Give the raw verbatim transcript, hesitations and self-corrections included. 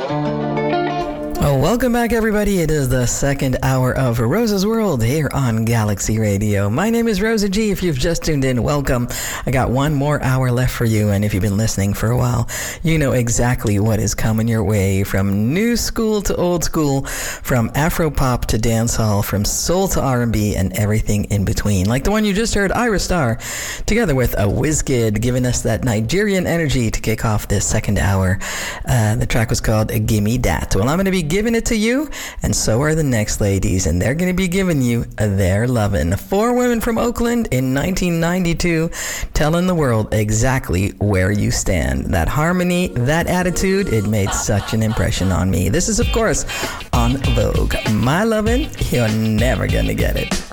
Oh, welcome back, everybody. It is the second hour of Rosa's World here on Galaxy Radio. My name is Rosa G. If you've just tuned in, welcome. I got one more hour left for you, and if you've been listening for a while, you know exactly what is coming your way. From new school to old school, from Afro pop to dancehall, from soul to R and B, and everything in between. Like the one you just heard, Ira Star, together with a Wizkid, giving us that Nigerian energy to kick off this second hour. Uh, the track was called Gimme Dat. Well, I'm going to be giving it to you, and so are the next ladies, and they're going to be giving you their lovin'. Four women from Oakland in nineteen ninety-two, telling the world exactly where you stand. That harmony, that attitude, it made such an impression on me. This is, of course, on Vogue. My lovin', you're never gonna get it.